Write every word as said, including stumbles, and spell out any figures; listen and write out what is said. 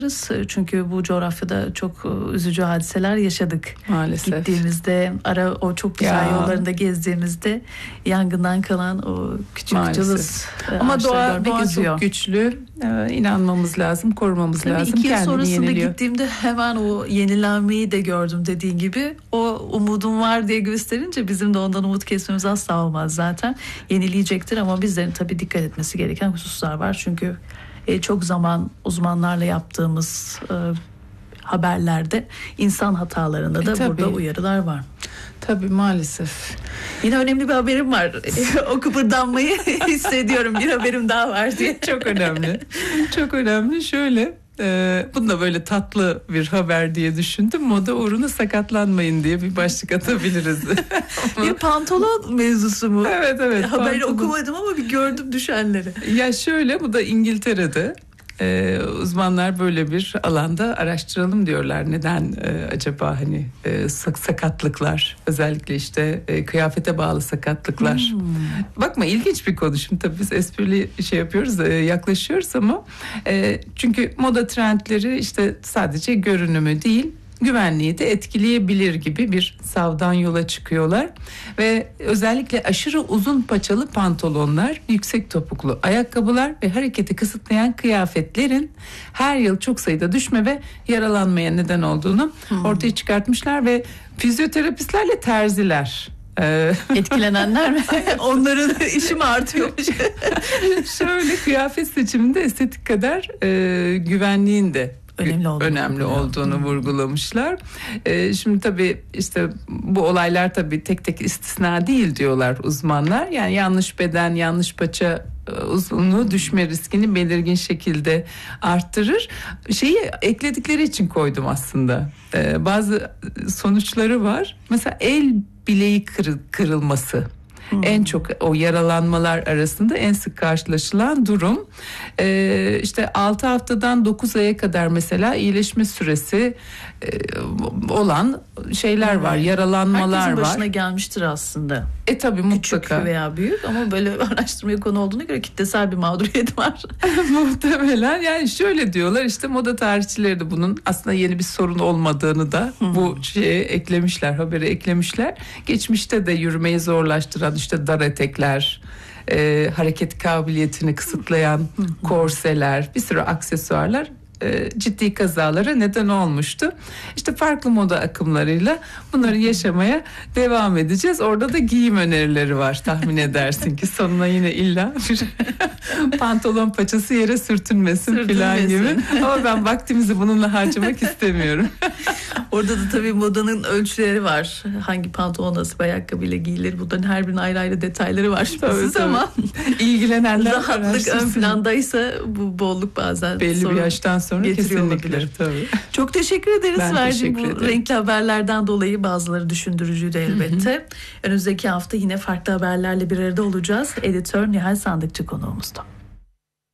Çünkü bu coğrafyada çok üzücü hadiseler yaşadık. Maalesef. Gittiğimizde ara o çok güzel ya. Yollarında gezdiğimizde yangından kalan o küçük cılız ama doğa, doğa çok güçlü. Ee, inanmamız lazım, korumamız Tabii lazım. İki yıl kendini sonrasında yeniliyor. Gittiğimde hemen o yenilenmeyi de gördüm dediğin gibi. O umudum var diye gösterince bizim de ondan umut kesmemiz asla olmaz zaten. Yenileyecektir ama bizlerin tabii dikkat etmesi gereken hususlar var. Çünkü e, çok zaman uzmanlarla yaptığımız e, haberlerde insan hatalarında da e, burada uyarılar var. Tabii maalesef. Yine önemli bir haberim var. O kıpırdanmayı hissediyorum. Bir haberim daha var diye. Çok önemli. Çok önemli. Şöyle, e, bunu da böyle tatlı bir haber diye düşündüm. Moda uğruna sakatlanmayın diye bir başlık atabiliriz. Bir pantolon mevzusu mu? Evet evet. Haberi pantolon. Okumadım ama bir gördüm düşenleri. Ya şöyle, bu da İngiltere'de. Ee, uzmanlar böyle bir alanda araştıralım diyorlar. Neden e, acaba hani e, sakatlıklar, özellikle işte e, kıyafete bağlı sakatlıklar. Hmm. Bakma, ilginç bir konu. Şimdi tabii biz esprili şey yapıyoruz, e, yaklaşıyoruz ama e, çünkü moda trendleri işte sadece görünümü değil, güvenliği de etkileyebilir gibi bir savdan yola çıkıyorlar ve özellikle aşırı uzun paçalı pantolonlar, yüksek topuklu ayakkabılar ve hareketi kısıtlayan kıyafetlerin her yıl çok sayıda düşme ve yaralanmaya neden olduğunu hmm. ortaya çıkartmışlar ve fizyoterapistlerle terziler etkilenenler mi? Onların işi mi artıyormuş? Şöyle, kıyafet seçiminde estetik kadar e, güvenliğin de önemli, önemli olduğunu hmm. vurgulamışlar. Ee, şimdi tabii işte bu olaylar tabii tek tek istisna değil diyorlar uzmanlar. Yani yanlış beden, yanlış paça uzunluğu düşme riskini belirgin şekilde arttırır. Şeyi ekledikleri için koydum aslında. Ee, bazı sonuçları var. Mesela el bileği kır, kırılması. Hmm. En çok o yaralanmalar arasında en sık karşılaşılan durum. Ee, işte altı haftadan dokuz aya kadar mesela iyileşme süresi e, olan şeyler var, yaralanmalar var. Herkesin başına gelmiştir aslında. E tabii mutlaka. Küçük veya büyük ama böyle araştırmaya konu olduğuna göre kitlesel bir mağduriyet var. Muhtemelen. Yani şöyle diyorlar, işte moda tarihçileri de bunun aslında yeni bir sorun olmadığını da hmm. bu şeye eklemişler, habere eklemişler. Geçmişte de yürümeyi zorlaştıran işte dar etekler, e, hareket kabiliyetini kısıtlayan korseler, bir sürü aksesuarlar e, ciddi kazalara neden olmuştu. İşte farklı moda akımlarıyla bunları yaşamaya devam edeceğiz. Orada da giyim önerileri var, tahmin edersin ki sonuna yine illa bir pantolon paçası yere sürtünmesin falan gibi. Ama ben vaktimizi bununla harcamak istemiyorum. Orada da tabii modanın ölçüleri var. Hangi pantolon nasıl bir ayakkabıyla giyilir. Bunların her birinin ayrı ayrı detayları var şüphesiz ama ilgilenenler rahatlık ön plandaysa bu bolluk bazen belli bir yaştan sonra kesinlikle tabii. Çok teşekkür ederiz ben verdiğin teşekkür bu ederim. renkli haberlerden dolayı. Bazıları düşündürücüydü elbette. Hı hı. Önümüzdeki hafta yine farklı haberlerle bir arada olacağız. Editör Nihal Sandıkçı konuğumuzdu.